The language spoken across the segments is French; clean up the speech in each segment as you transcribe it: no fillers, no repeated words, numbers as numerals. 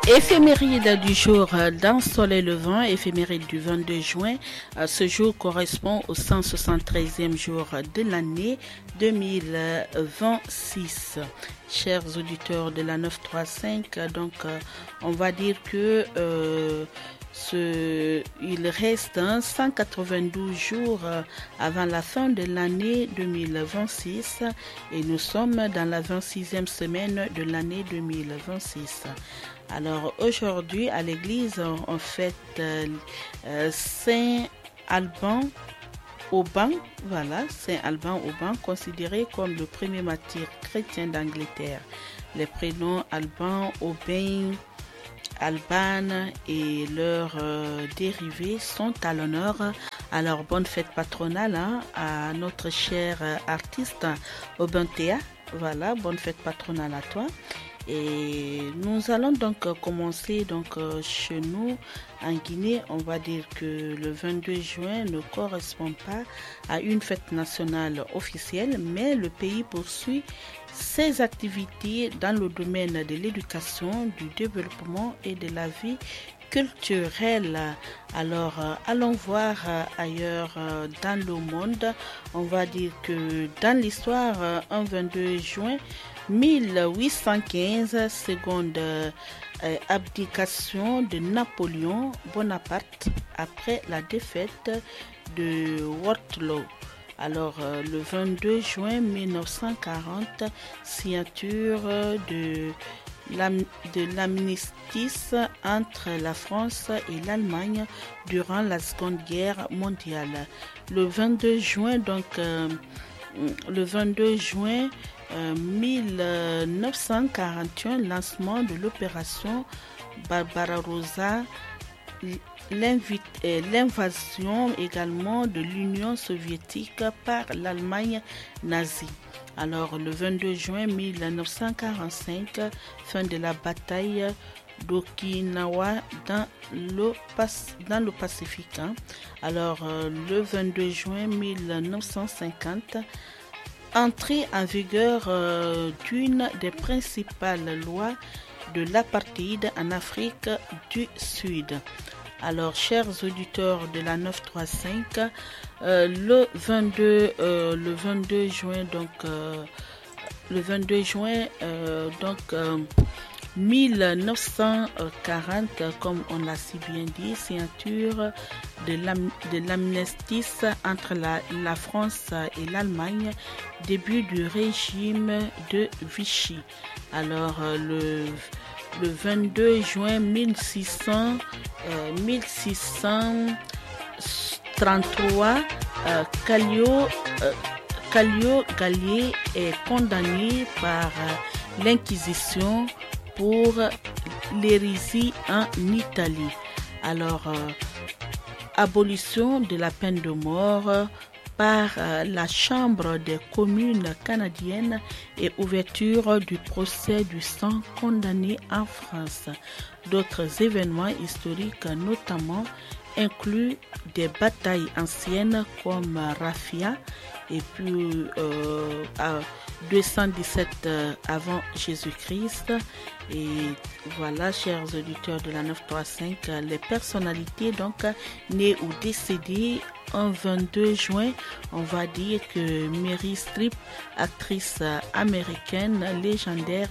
Éphéméride du jour dans Soleil levant, éphéméride du 22 juin. Ce jour correspond au 173e jour de l'année 2026. Chers auditeurs de la 935, donc on va dire que il reste 192 jours avant la fin de l'année 2026 et nous sommes dans la 26e semaine de l'année 2026. Alors aujourd'hui à l'église on fête Saint Alban Auban, voilà, Saint Alban Auban, considéré comme le premier martyr chrétien d'Angleterre. Les prénoms Alban, Aubin, Alban et leurs dérivés sont à l'honneur. Alors bonne fête patronale à notre cher artiste Aubin Théa. Voilà, bonne fête patronale à toi. Et nous allons donc commencer chez nous en Guinée. On va dire que le 22 juin ne correspond pas à une fête nationale officielle, mais le pays poursuit ses activités dans le domaine de l'éducation, du développement et de la vie culturelle. Alors allons voir ailleurs dans le monde. On va dire que dans l'histoire, un 22 juin 1815, seconde abdication de Napoléon Bonaparte après la défaite de Waterloo. Alors le 22 juin 1940, signature de l'amnistie entre la France et l'Allemagne durant la Seconde Guerre mondiale. Le 22 juin 1941, lancement de l'opération Barbarossa, l'invasion également de l'Union soviétique par l'Allemagne nazie. Alors le 22 juin 1945, fin de la bataille d'Okinawa dans le Pacifique. Alors le 22 juin 1950, entrée en vigueur d'une des principales lois de l'apartheid en Afrique du Sud. Alors, chers auditeurs de la 935, le 22 juin, 1940, comme on l'a si bien dit, signature de l'amnistie entre la France et l'Allemagne, début du régime de Vichy. Alors, le 22 juin 1633, Callio Gallier est condamné par l'Inquisition pour l'hérésie en Italie. Alors, abolition de la peine de mort par la Chambre des communes canadiennes et ouverture du procès du sang condamné en France. D'autres événements historiques notamment incluent des batailles anciennes comme Raphia et puis à 217 avant Jésus-Christ. Et voilà, chers auditeurs de la 935, les personnalités donc nées ou décédées un 22 juin, on va dire que Meryl Streep, actrice américaine légendaire,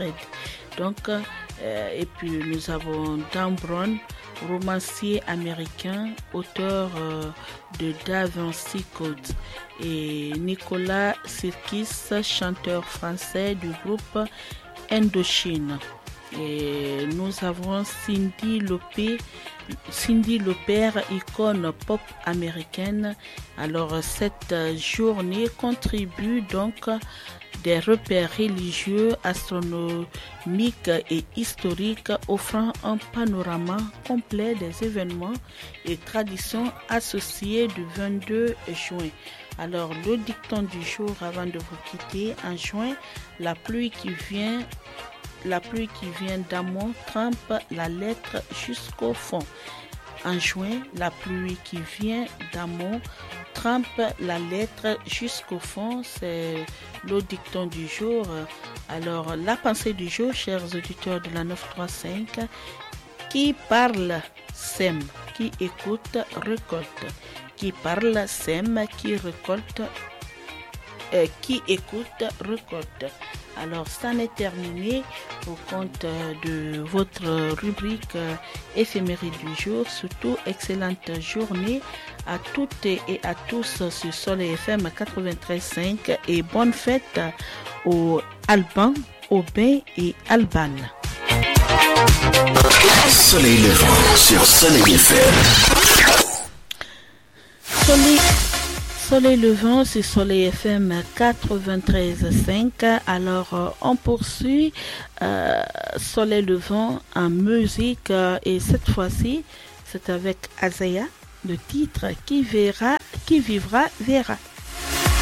et puis nous avons Dan Brown, romancier américain, auteur de Da Vinci Code, et Nicolas Sirkis, chanteur français du groupe Indochine. Et nous avons Cyndi Lauper, icône pop américaine. Alors cette journée contribue donc des repères religieux, astronomiques et historiques, offrant un panorama complet des événements et traditions associées du 22 juin. Alors le dicton du jour avant de vous quitter: en juin, la pluie qui vient d'amont trempe la lettre jusqu'au fond. En juin, la pluie qui vient d'amont trempe la lettre jusqu'au fond. C'est le dicton du jour. Alors, la pensée du jour, chers auditeurs de la 935, Qui parle sème, qui écoute récolte. Qui parle sème, qui récolte. Qui écoute récolte. Alors, ça n'est terminé au compte de votre rubrique éphéméride du jour. Surtout, excellente journée à toutes et à tous sur Soleil FM 93.5 et bonne fête aux Alban, Aubin et Alban. Soleil levant sur Soleil FM. Soleil levant sur Soleil FM 93.5. Alors, on poursuit Soleil levant en musique et cette fois-ci, c'est avec Azaya, le titre qui vivra verra.